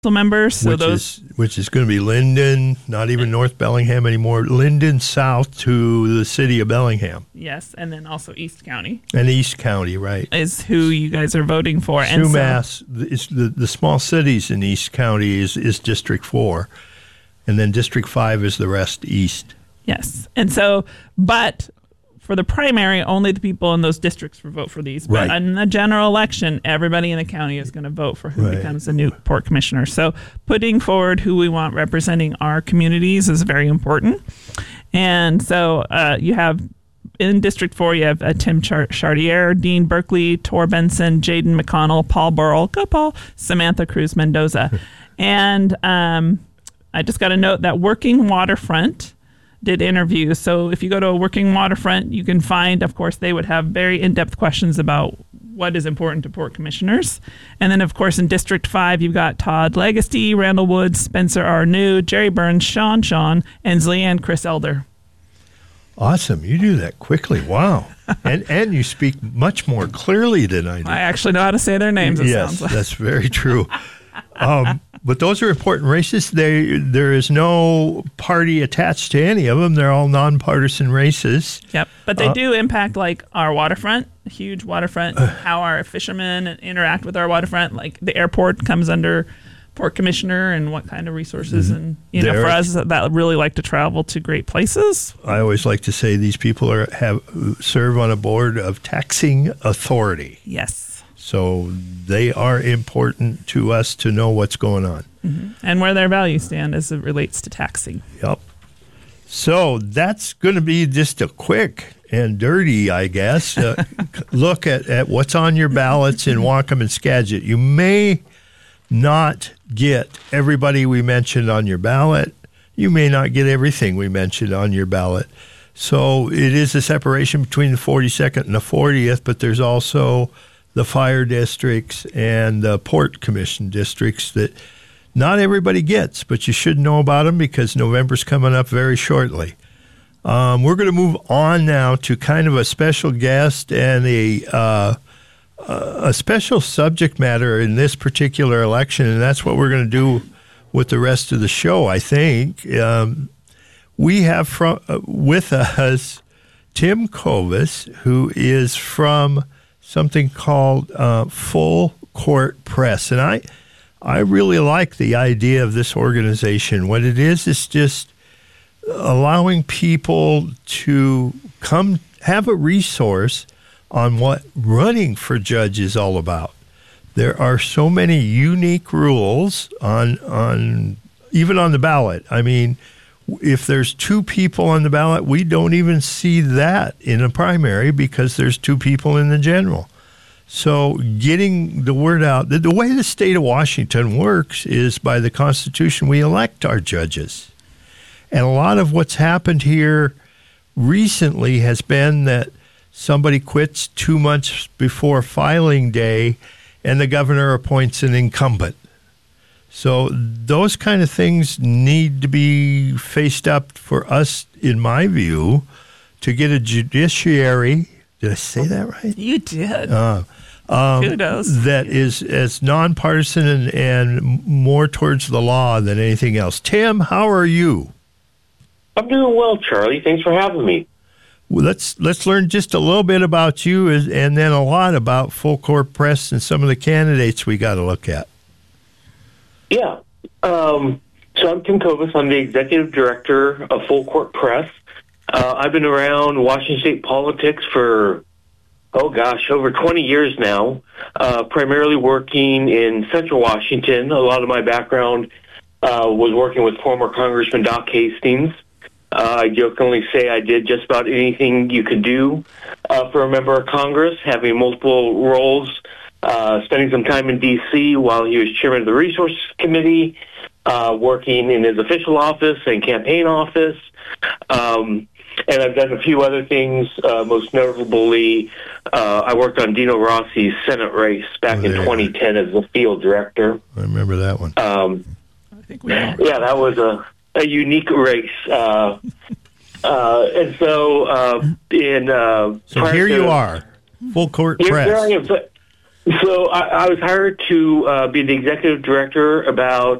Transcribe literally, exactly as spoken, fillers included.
members. So which those, is which is going to be Linden, not even North Bellingham anymore. Linden south to the city of Bellingham. yes, and then also East County And East County, right? is who you guys are voting for. And so, Sumas, is the, the small cities in East County is, is District four, and then District five is the rest east. yes, and so, but for the primary, only the people in those districts will vote for these. But Right. in the general election, everybody in the county is going to vote for who Right. becomes the new port commissioner. So putting forward who we want representing our communities is very important. And so uh, you have in District four, you have uh, Tim Char- Chartier, Dean Berkeley, Tor Benson, Jaden McConnell, Paul Burrell, go Paul, Samantha Cruz Mendoza. And um, I just got a note that Working Waterfront did interviews. So if you go to a Working Waterfront, you can find, of course, they would have very in-depth questions about what is important to port commissioners. And then, of course, in District five, you've got Todd Legacy, Randall Woods, Spencer R. New, Jerry Burns, Sean Sean, and Zleanne Chris Elder. Awesome. You do that quickly. Wow. and and you speak much more clearly than I do. I actually know how to say their names, it Yes, sounds like. that's very true. Um, but those are important races. They, there is no party attached to any of them. They're all nonpartisan races. Yep. But they Uh, do impact, like, our waterfront, huge waterfront, how our fishermen interact with our waterfront. Like, the airport comes under port commissioner and what kind of resources. And, you know, There- for us that really like to travel to great places. I always like to say these people are have serve on a board of taxing authority. Yes. So they are important to us to know what's going on. And where their values stand as it relates to taxing. Yep. So that's going to be just a quick and dirty, I guess, uh, look at, at what's on your ballots in Whatcom and Skagit. You may not get everybody we mentioned on your ballot. You may not get everything we mentioned on your ballot. So it is a separation between the forty-second and the fortieth, but there's also the fire districts and the port commission districts that not everybody gets, but you should know about them because November's coming up very shortly. Um, we're going to move on now to kind of a special guest and a uh, a special subject matter in this particular election, and that's what we're going to do with the rest of the show, I think. Um, we have from, uh, with us Tim Kovas, who is from something called uh, Full Court Press. And I I really like the idea of this organization. What it is is just allowing people to come have a resource on what running for judge is all about. There are so many unique rules on on even on the ballot. I mean, if there's two people on the ballot, we don't even see that in a primary because there's two people in the general. So getting the word out, the, the way the state of Washington works is by the Constitution, we elect our judges. And a lot of what's happened here recently has been that somebody quits two months before filing day and the governor appoints an incumbent. So those kind of things need to be faced up for us, in my view, to get a judiciary. Did I say that right? You did. Uh, um, Kudos. That is as nonpartisan and, and more towards the law than anything else. Tim, how are you? I'm doing well, Charlie. Thanks for having me. Well, let's let's learn just a little bit about you as, and then a lot about Full Court Press and some of the candidates we got to look at. Yeah. Um, so I'm Tim Kovas. I'm the executive director of Full Court Press. Uh, I've been around Washington State politics for, oh gosh, over twenty years now, uh, primarily working in Central Washington. A lot of my background uh, was working with former Congressman Doc Hastings. Uh, I jokingly say I did just about anything you could do uh, for a member of Congress, having multiple roles, uh, spending some time in D C while he was chairman of the Resource Committee, uh, working in his official office and campaign office. Um, and I've done a few other things, uh, most notably, uh, I worked on Dino Rossi's Senate race back Oh, in yeah. twenty ten as the field director. I remember that one. Um, I think we know. yeah, that was a, a unique race. Uh, uh, and so, uh, in, uh, So prior here to- you are, Full Court Here, Press. here I am. So, So I, I was hired to uh, be the executive director about